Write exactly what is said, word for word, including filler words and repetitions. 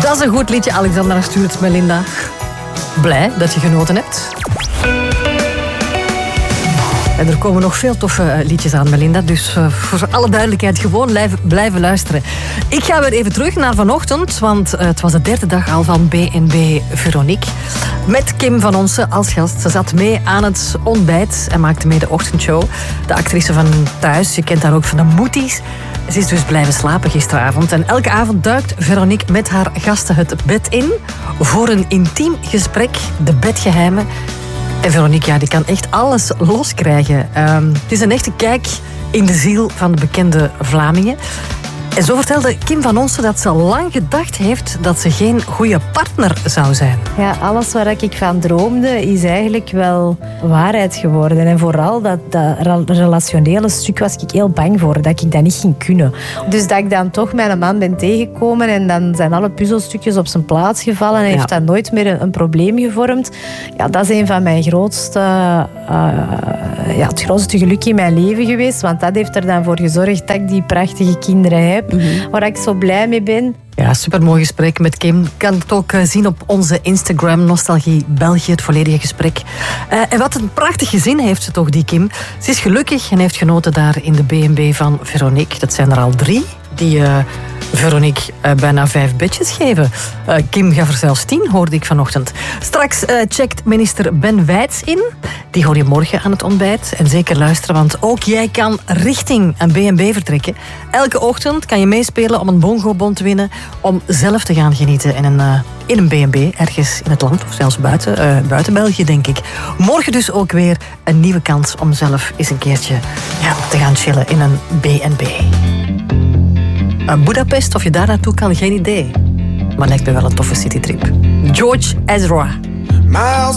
Dat is een goed liedje, Alexandra stuurt Melinda. Blij dat je genoten hebt. En er komen nog veel toffe liedjes aan, Melinda. Dus uh, voor alle duidelijkheid, gewoon blijven, blijven luisteren. Ik ga weer even terug naar vanochtend, want uh, het was de derde dag al van B en B Veronique. Met Kim van Onsen als gast. Ze zat mee aan het ontbijt en maakte mee de ochtendshow. De actrice van Thuis, je kent haar ook van de Moeties. Ze is dus blijven slapen gisteravond. En elke avond duikt Veronique met haar gasten het bed in voor een intiem gesprek, de bedgeheimen. En Veronique, ja, die kan echt alles loskrijgen. Um, het is een echte kijk in de ziel van de bekende Vlamingen. En zo vertelde Kim van Onsen dat ze lang gedacht heeft dat ze geen goede partner zou zijn. Ja, alles waar ik van droomde is eigenlijk wel waarheid geworden. En vooral dat, dat relationele stuk was ik heel bang voor, dat ik dat niet ging kunnen. Dus dat ik dan toch mijn man ben tegengekomen en dan zijn alle puzzelstukjes op zijn plaats gevallen en ja. heeft dat nooit meer een, een probleem gevormd. Ja, dat is een van mijn grootste, uh, ja, het grootste geluk in mijn leven geweest, want dat heeft er dan voor gezorgd dat ik die prachtige kinderen heb. Mm-hmm. Waar ik zo blij mee ben. Ja, supermooi gesprek met Kim. Je kan het ook zien op onze Instagram, Nostalgie België, het volledige gesprek. Uh, en wat een prachtig gezin heeft ze toch, die Kim. Ze is gelukkig en heeft genoten daar in de B en B van Veronique. Dat zijn er al drie die uh, Veronique uh, bijna vijf bedjes geven. Uh, Kim gaf er zelfs tien, hoorde ik vanochtend. Straks uh, checkt minister Ben Wijts in. Die hoor je morgen aan het ontbijt. En zeker luisteren, want ook jij kan richting een B en B vertrekken. Elke ochtend kan je meespelen om een bongo-bon te winnen, om zelf te gaan genieten in een, uh, in een B en B ergens in het land, of zelfs buiten, uh, buiten België, denk ik. Morgen dus ook weer een nieuwe kans om zelf eens een keertje ja, te gaan chillen in een B en B. Uh, Budapest, of je daar naartoe kan, geen idee. Maar lijkt me wel een toffe citytrip. George Ezra. Miles